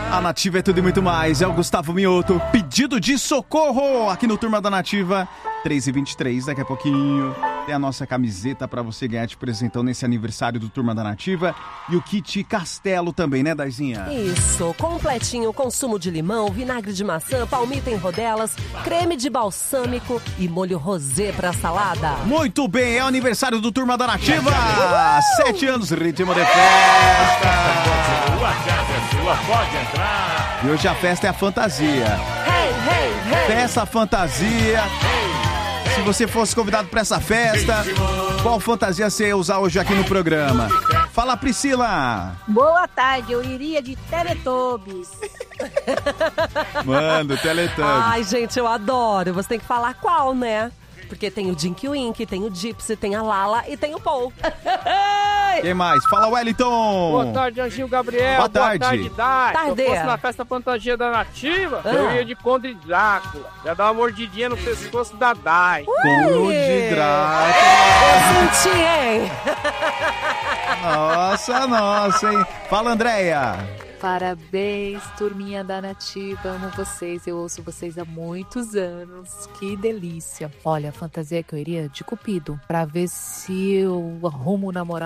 A Nativa é tudo e muito mais. É o Gustavo Mioto. Pedido de socorro aqui no Turma da Nativa. 3h23, daqui a pouquinho tem a nossa camiseta pra você ganhar de presentão nesse aniversário do Turma da Nativa. E o kit Castelo também, né, Daizinha? Isso, completinho com sumo de limão, vinagre de maçã, palmito em rodelas, creme de balsâmico e molho rosé pra salada. Muito bem, é o aniversário do Turma da Nativa. 7 anos, ritmo de festa. Sua casa é sua, pode entrar. E hoje a festa é a fantasia. Hey, hey, hey. Peça a fantasia. Se você fosse convidado para essa festa, qual fantasia você ia usar hoje aqui no programa? Fala, Priscila! Boa tarde, eu iria de Teletubbies. Mano, Teletubbies. Ai, gente, eu adoro. Você tem que falar qual, né? Porque tem o Dinky Wink, tem o Gypsy, tem a Lala e tem o Paul. Quem mais? Fala, Wellington! Boa tarde, Anjinho Gabriel. Boa tarde. Dai. Tarde. Se eu fosse na festa fantasia da Nativa, eu ia de Conde Drácula. Já dar uma mordidinha no pescoço da Dai. Conde Drácula. Eu senti, hein? Nossa, hein? Fala, Andréia! Parabéns, turminha da Nativa, amo vocês, eu ouço vocês há muitos anos, que delícia. Olha, a fantasia que eu iria de Cupido, pra ver se eu arrumo o namorado